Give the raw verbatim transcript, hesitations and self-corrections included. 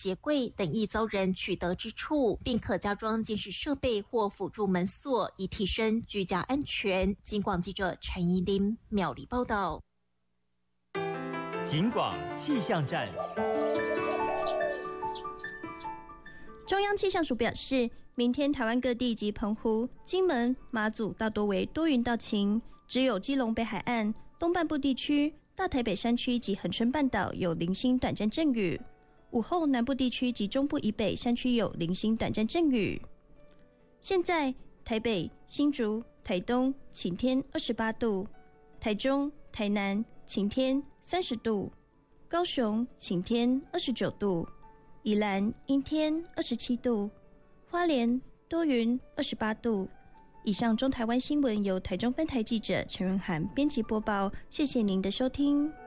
鞋柜等易遭人取得之处，并可加装监视设备或辅助门锁，以提升居家安全。警广记者陈怡琳苗栗报道。 警广气象站。 中央气象署表示，明天台湾各地及澎湖、金门、马祖大多为多云到晴，只有基隆北海岸、东半部地区、大台北山区及恒春半岛有零星短暂阵雨。午后南部地区及中部以北山区有零星短暂阵雨。现在台北、新竹、台东晴天二十八度，台中、台南晴天三十度，高雄晴天二十九度，宜兰阴天二十七度，花莲多云二十八度。以上中台湾新闻由台中分台记者陈润涵编辑播报，谢谢您的收听。